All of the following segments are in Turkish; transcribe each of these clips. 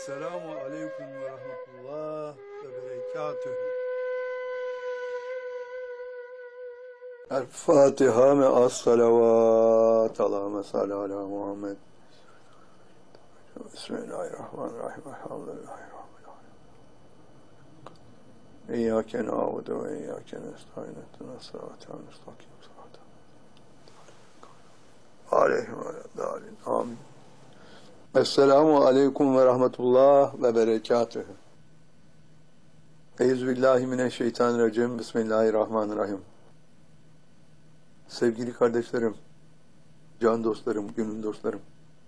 Esselamu Aleyküm ve Rahmetullah ve Berekatühü. El-Fatiha me'as salavat. Allahümme salli ala Muhammed. Bismillahirrahmanirrahim. Elhamdülillahi Rabbil alemin. İyyâke na'budu ve iyyâke nestaîn. İhdinas sıratal müstakîm. Aleyhim ve aleyhim. Amin. Esselamu Aleyküm ve Rahmetullah ve Berekatühü. Euzubillahimineşşeytanirracim. Bismillahirrahmanirrahim. Sevgili kardeşlerim, can dostlarım, gönül dostlarım,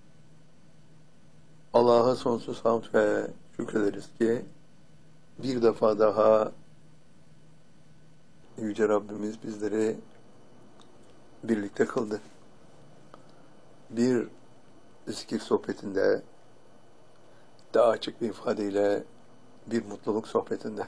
Allah'a sonsuz hamd ve şükrederiz ki bir defa daha Yüce Rabbimiz bizleri birlikte kıldı. Bir zikir sohbetinde, daha açık bir ifadeyle bir mutluluk sohbetinde.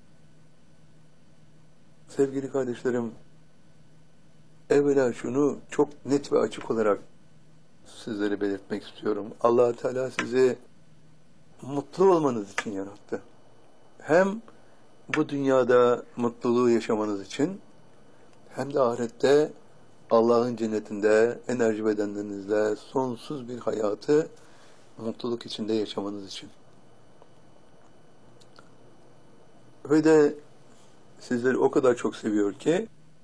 Sevgili kardeşlerim, evvela şunu çok net ve açık olarak sizlere belirtmek istiyorum. Allah Teala sizi mutlu olmanız için yarattı. Hem bu dünyada mutluluğu yaşamanız için, hem de ahirette Allah'ın cennetinde enerji bedenlerinizle sonsuz bir hayatı mutluluk içinde yaşamanız için. Ve de sizleri o kadar çok seviyor ki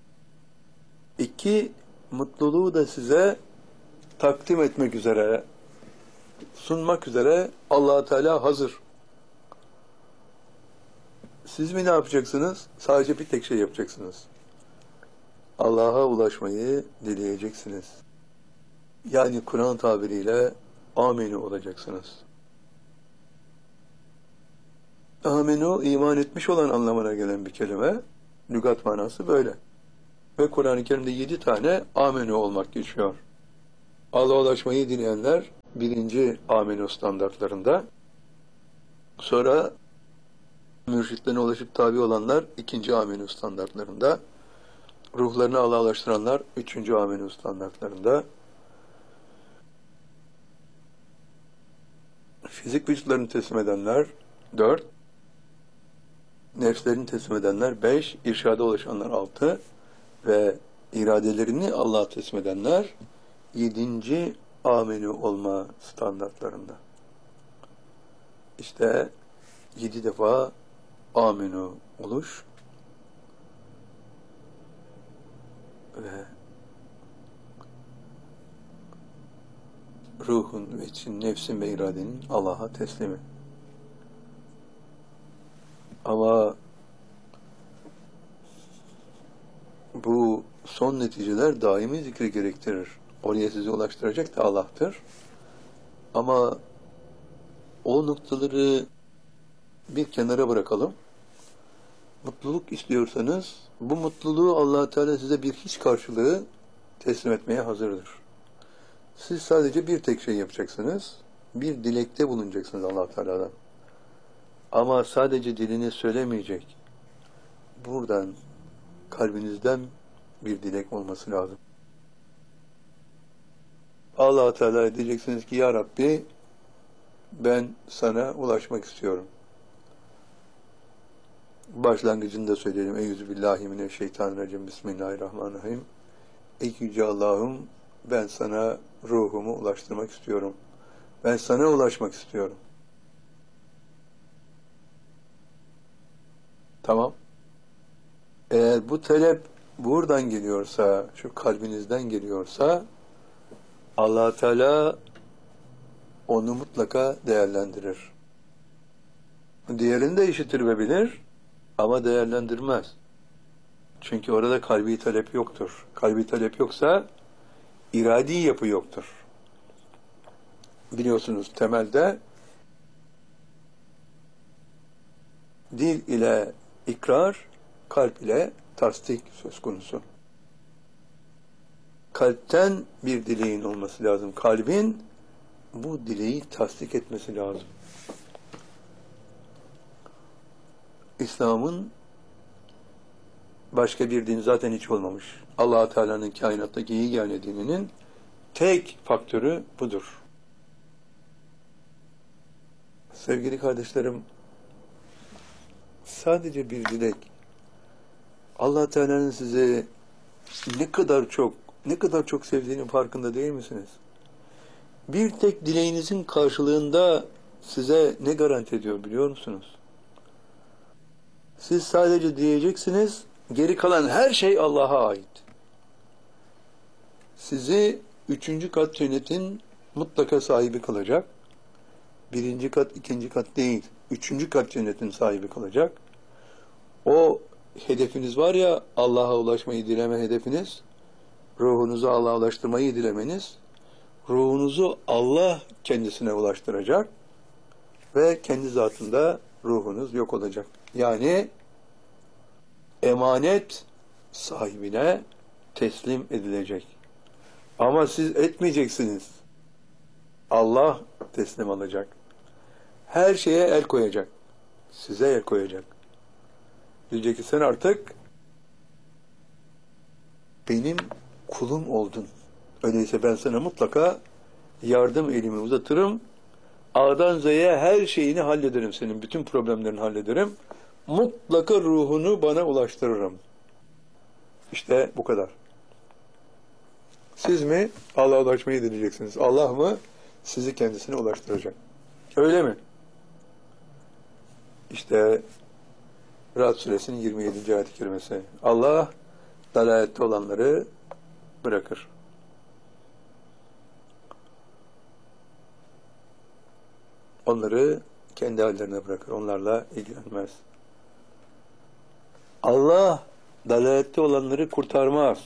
iki mutluluğu da size takdim etmek üzere, sunmak üzere Allah Teala hazır. Siz mi ne yapacaksınız? Sadece bir tek şey yapacaksınız. Allah'a ulaşmayı dileyeceksiniz. Yani Kur'an tabiriyle aminu olacaksınız. Aminu, iman etmiş olan anlamına gelen bir kelime. Lügat manası böyle. Ve Kur'an-ı Kerim'de 7 tane aminu olmak geçiyor. Allah'a ulaşmayı dileyenler 1. aminu standartlarında. Sonra mürşitlerine ulaşıp tabi olanlar 2. aminu standartlarında. Ruhlarını Allah'a ulaştıranlar 3. aminu standartlarında. Fizik vücutlarını teslim edenler 4. Nefslerini teslim edenler 5. İrşada ulaşanlar 6. Ve iradelerini Allah'a teslim edenler 7. aminu olma standartlarında. İşte 7 defa aminu oluş ve ruhun ve için nefsin ve iradenin Allah'a teslimi. Ama bu son neticeler daimi zikri gerektirir. Oraya sizi ulaştıracak da Allah'tır. Ama o noktaları bir kenara bırakalım. Mutluluk istiyorsanız bu mutluluğu Allah Teala size bir hiç karşılığı teslim etmeye hazırdır. Siz sadece bir tek şey yapacaksınız. Bir dilekte bulunacaksınız Allah Teala'dan. Ama sadece dilini söylemeyecek. Buradan, kalbinizden bir dilek olması lazım. Allah Teala diyeceksiniz ki ya Rabbi ben sana ulaşmak istiyorum. Başlangıcında söyleyelim. Euzubillahimineşşeytanirracim. Bismillahirrahmanirrahim. Ey Yüce Allah'ım ben sana ruhumu ulaştırmak istiyorum. Ben sana ulaşmak istiyorum. Tamam. Eğer bu talep buradan geliyorsa, şu kalbinizden geliyorsa Allah Teala onu mutlaka değerlendirir. Diğerini de işitir ve bilir ama değerlendirmez. Çünkü orada kalbi talep yoktur. Kalbi talep yoksa iradi yapı yoktur. Biliyorsunuz temelde dil ile ikrar, kalp ile tasdik söz konusu. Kalpten bir dileğin olması lazım. Kalbin bu dileği tasdik etmesi lazım. İslam'ın başka bir din zaten hiç olmamış. Allah Teala'nın kainattaki yegane dininin tek faktörü budur. Sevgili kardeşlerim, sadece bir dilek. Allah Teala'nın sizi ne kadar çok sevdiğinin farkında değil misiniz? Bir tek dileğinizin karşılığında size ne garanti ediyor biliyor musunuz? Siz sadece diyeceksiniz, geri kalan her şey Allah'a ait. Sizi 3. kat cennetin mutlaka sahibi kılacak. 1. kat, 2. kat değil, 3. kat cennetin sahibi kılacak. O hedefiniz var ya, Allah'a ulaşmayı dileme hedefiniz, ruhunuzu Allah'a ulaştırmayı dilemeniz, ruhunuzu Allah kendisine ulaştıracak ve kendi zatında ruhunuz yok olacak. Yani emanet sahibine teslim edilecek. Ama siz etmeyeceksiniz. Allah teslim alacak. Her şeye el koyacak. Size el koyacak. Diyecek ki sen artık benim kulum oldun. Öyleyse ben sana mutlaka yardım elimi uzatırım. A'dan Z'ye her şeyini hallederim senin. Bütün problemlerini hallederim. Mutlaka ruhunu bana ulaştırırım. İşte bu kadar. Siz mi Allah'a ulaşmayı dileyeceksiniz? Allah mı sizi kendisine ulaştıracak? Öyle mi? İşte Ra'd suresinin 27. ayet-i kerimesi. Allah dalalette olanları bırakır. Onları kendi hallerine bırakır. Onlarla ilgilenmez. Allah dalalette olanları kurtarmaz.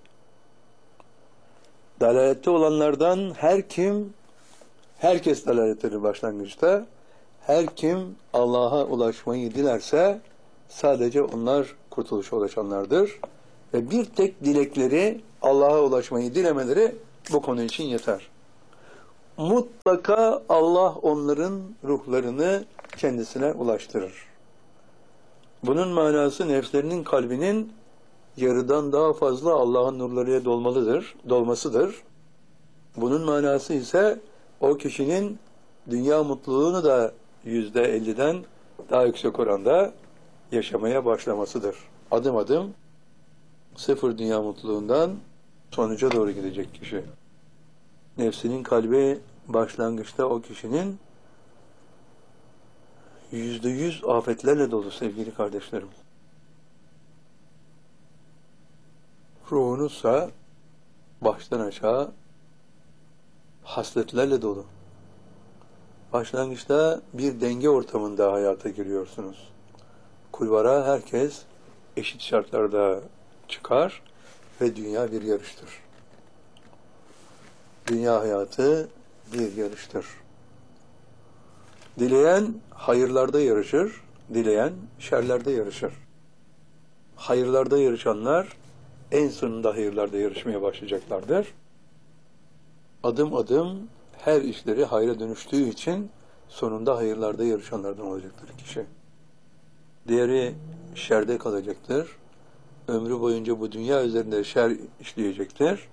Dalalette olanlardan herkes dalaletleri başlangıçta, her kim Allah'a ulaşmayı dilerse sadece onlar kurtuluşa ulaşanlardır. Ve bir tek dilekleri, Allah'a ulaşmayı dilemeleri bu konu için yeter. Mutlaka Allah onların ruhlarını kendisine ulaştırır. Bunun manası nefslerinin kalbinin yarıdan daha fazla Allah'ın nurlarıyla dolmasıdır. Bunun manası ise o kişinin dünya mutluluğunu da %50'den daha yüksek oranda yaşamaya başlamasıdır. Adım adım sıfır dünya mutluluğundan sonuca doğru gidecek kişi. Nefsinin kalbi başlangıçta o kişinin %100 afetlerle dolu sevgili kardeşlerim. Ruhunuzsa baştan aşağı hasletlerle dolu. Başlangıçta bir denge ortamında hayata giriyorsunuz. Kulvara herkes eşit şartlarda çıkar ve dünya bir yarıştır. Dünya hayatı bir yarıştır. Dileyen hayırlarda yarışır, dileyen şerlerde yarışır. Hayırlarda yarışanlar en sonunda hayırlarda yarışmaya başlayacaklardır. Adım adım her işleri hayra dönüştüğü için sonunda hayırlarda yarışanlardan olacaktır kişi. Diğeri şerde kalacaktır. Ömrü boyunca bu dünya üzerinde şer işleyecektir.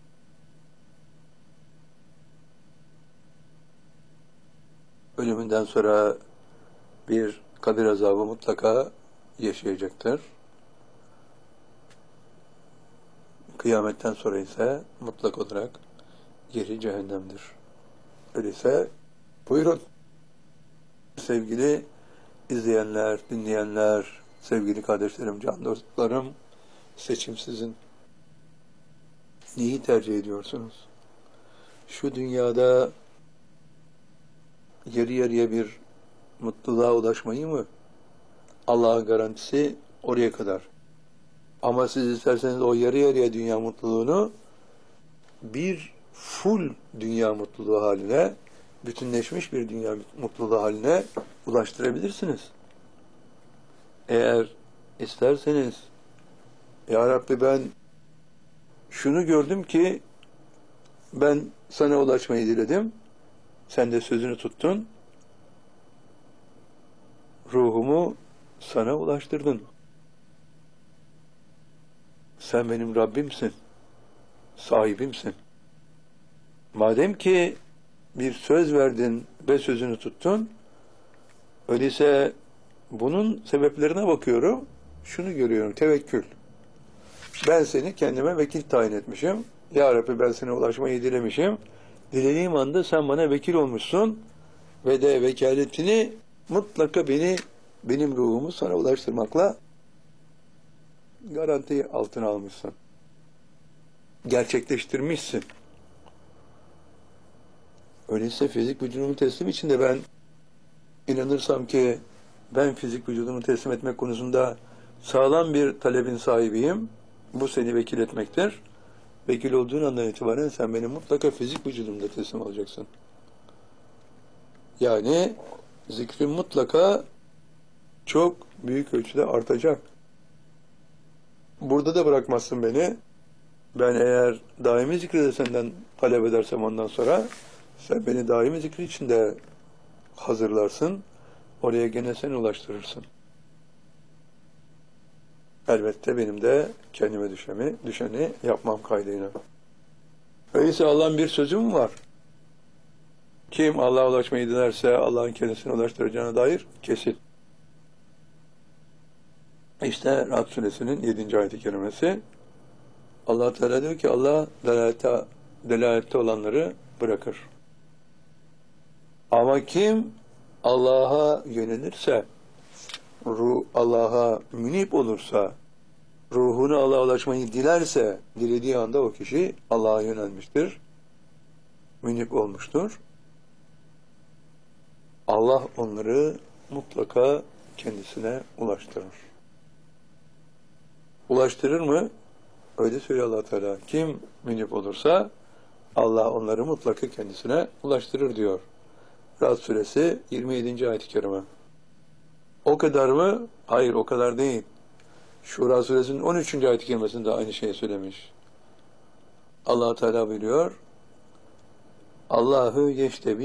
Ölümünden sonra bir kabir azabı mutlaka yaşayacaktır. Kıyametten sonra ise mutlak olarak yeri cehennemdir. Öyleyse buyurun. Sevgili izleyenler, dinleyenler, sevgili kardeşlerim, can dostlarım, seçim sizin. Neyi tercih ediyorsunuz? Şu dünyada yarı yarıya bir mutluluğa ulaşmayı mı? Allah'ın garantisi oraya kadar. Ama siz isterseniz o yarı yarıya dünya mutluluğunu bir full dünya mutluluğu haline, bütünleşmiş bir dünya mutluluğu haline ulaştırabilirsiniz. Eğer isterseniz, Ya Rabbi ben şunu gördüm ki ben sana ulaşmayı diledim, sen de sözünü tuttun, ruhumu sana ulaştırdın. Sen benim Rabbimsin, sahibimsin. Madem ki bir söz verdin ve sözünü tuttun, Öyleyse bunun sebeplerine bakıyorum, şunu görüyorum, tevekkül. Ben seni kendime vekil tayin etmişim. Ya Rabbi ben sana ulaşmayı dilemişim. Dilediğim anda sen bana vekil olmuşsun ve de vekaletini mutlaka benim ruhumu sana ulaştırmakla garanti altına almışsın. Gerçekleştirmişsin. Öyleyse fizik vücudumun teslim içinde ben inanırsam ki ben fizik vücudumu teslim etmek konusunda sağlam bir talebin sahibiyim. Bu seni vekil etmektir. Vekil olduğun andan itibaren sen benim mutlaka fizik vücudumda teslim olacaksın. Yani zikrin mutlaka çok büyük ölçüde artacak. Burada da bırakmazsın beni. Ben eğer daimi zikri de senden talep edersem ondan sonra sen beni daimi zikri içinde hazırlarsın. Oraya gene sen ulaştırırsın. Elbette benim de kendime düşeni yapmam kaydıyla. Öyleyse Allah'ın bir sözü mü var? Kim Allah'a ulaşmayı dilerse Allah'ın kendisine ulaştıracağına dair kesin. İşte Ra'd suresinin 7. ayet-i kerimesi. Allah Teala diyor ki Allah delalette olanları bırakır. Ama kim Allah'a yönelirse, Allah'a münip olursa, ruhunu Allah'a ulaşmayı dilerse, dilediği anda o kişi Allah'a yönelmiştir, münip olmuştur. Allah onları mutlaka kendisine ulaştırır. Ulaştırır mı? Öyle söylüyor Allah Teala. Kim münip olursa Allah onları mutlaka kendisine ulaştırır diyor. Ra'd suresi 27. ayet-i kerime. O kadar mı? Hayır, o kadar değil. Şura suresinin 13. ayet-i kerimesinde aynı şeyi söylemiş. Allah Teala buyuruyor. Allahu yeştebi